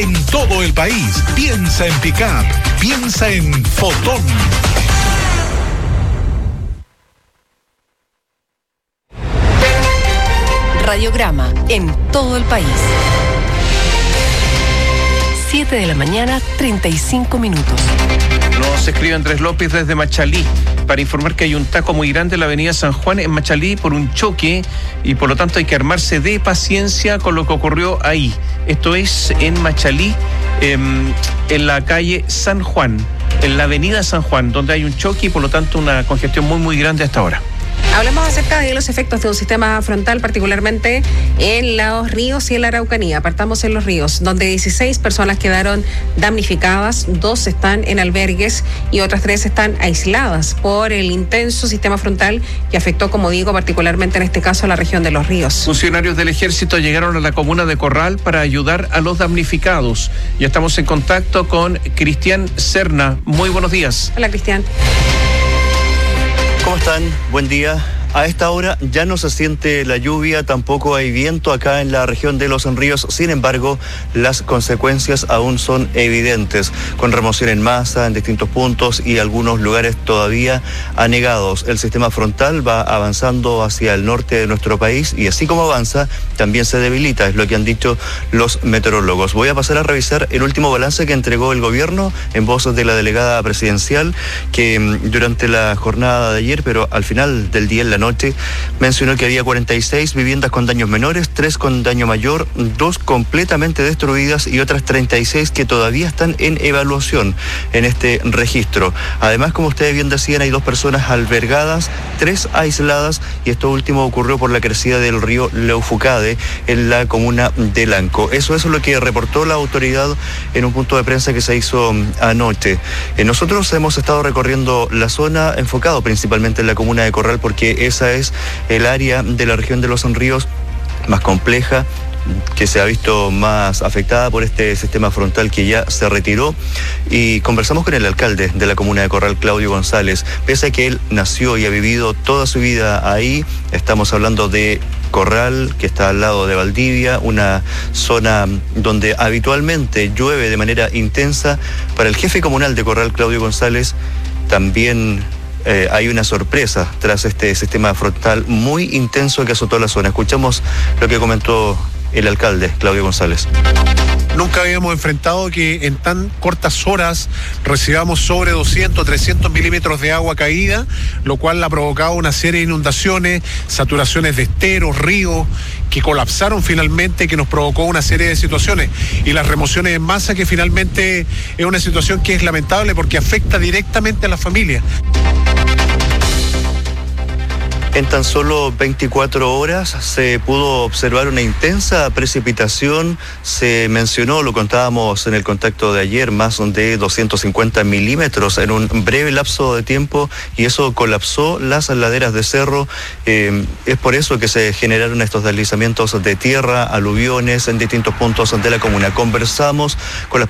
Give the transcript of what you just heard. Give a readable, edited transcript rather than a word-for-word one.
En todo el país, piensa en Pickup, piensa en Fotón. Radiograma en todo el país. 7 de la mañana, 35 minutos. Nos escribe Andrés López desde Machalí para informar que hay un taco muy grande en la avenida San Juan en Machalí por un choque y por lo tanto hay que armarse de paciencia con lo que ocurrió ahí. Esto es en Machalí, en la calle San Juan, en la avenida San Juan, donde hay un choque y por lo tanto una congestión muy grande hasta ahora. Hablemos acerca de los efectos de un sistema frontal, particularmente en los ríos y en la Araucanía. Partamos en los ríos, donde 16 personas quedaron damnificadas, 2 están en albergues y otras 3 están aisladas por el intenso sistema frontal que afectó, como digo, particularmente en este caso a la región de los ríos. Funcionarios del Ejército llegaron a la comuna de Corral para ayudar a los damnificados. Ya estamos en contacto con Cristian Serna. Muy buenos días. Hola, Cristian. ¿Cómo están? Buen día. A esta hora ya no se siente la lluvia, tampoco hay viento acá en la región de los ríos. Sin embargo, las consecuencias aún son evidentes, con remoción en masa en distintos puntos y algunos lugares todavía anegados. El sistema frontal va avanzando hacia el norte de nuestro país y así como avanza, también se debilita, es lo que han dicho los meteorólogos. Voy a pasar a revisar el último balance que entregó el gobierno en voz de la delegada presidencial, que durante la jornada de ayer, pero al final del día, en la noche, mencionó que había 46 viviendas con daños menores, 3 con daño mayor, 2 completamente destruidas y otras 36 que todavía están en evaluación en este registro. Además, como ustedes bien decían, hay 2 personas albergadas, 3 aisladas, y esto último ocurrió por la crecida del río Leufucade en la comuna de Lanco. Eso es lo que reportó la autoridad en un punto de prensa que se hizo anoche. Nosotros hemos estado recorriendo la zona, enfocado principalmente en la comuna de Corral, porque esa es el área de la región de los ríos más compleja, que se ha visto más afectada por este sistema frontal que ya se retiró, y conversamos con el alcalde de la comuna de Corral, Claudio González. Pese a que él nació y ha vivido toda su vida ahí, estamos hablando de Corral, que está al lado de Valdivia, una zona donde habitualmente llueve de manera intensa. Para el jefe comunal de Corral, Claudio González, también hay una sorpresa tras este sistema frontal muy intenso que azotó la zona. Escuchamos lo que comentó el alcalde, Claudio González. Nunca habíamos enfrentado que en tan cortas horas recibamos sobre 200, 300 milímetros de agua caída, lo cual ha provocado una serie de inundaciones, saturaciones de esteros, ríos, que colapsaron finalmente, que nos provocó una serie de situaciones. Y las remociones en masa, que finalmente es una situación que es lamentable porque afecta directamente a las familias. En tan solo 24 horas se pudo observar una intensa precipitación. Se mencionó, lo contábamos en el contacto de ayer, más de 250 milímetros en un breve lapso de tiempo, y eso colapsó las laderas de cerro. Es por eso que se generaron estos deslizamientos de tierra, aluviones en distintos puntos de la comuna. Conversamos con las